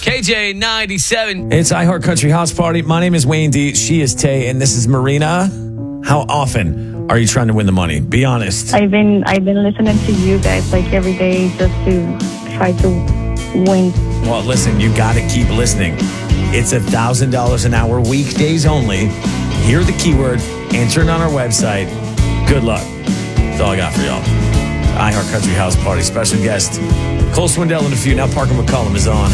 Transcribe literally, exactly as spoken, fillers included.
K J ninety-seven. It's iHeart Country House Party. My name is Wayne D. She is Tay, and this is Marina. How often are you trying to win the money? Be honest. I've been I've been listening to you guys like every day just to try to win. Well, listen, you got to keep listening. It's one thousand dollars an hour, weekdays only. Hear the keyword, answer it on our website. Good luck. That's all I got for y'all. iHeart Country House Party. Special guest, Cole Swindell in a few. Now Parker McCollum is on.